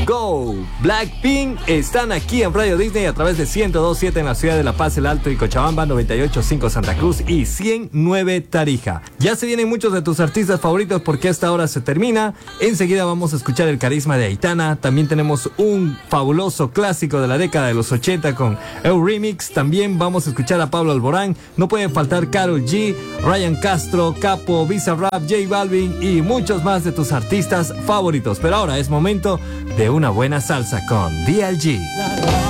Go. Blackpink están aquí en Radio Disney a través de 102.7 en la ciudad de La Paz, El Alto y Cochabamba, 98.5 Santa Cruz y 109 Tarija. Ya se vienen muchos de tus artistas favoritos porque esta hora se termina. Enseguida vamos a escuchar el carisma de Aitana. También tenemos un fabuloso clásico de la década de los 80 con el remix. También vamos a escuchar a Pablo Alborán. No pueden faltar Karol G, Ryan Castro, Capo, Bizarrap, J Balvin y muchos más de tus artistas favoritos. Pero ahora es momento de una buena salsa con DLG.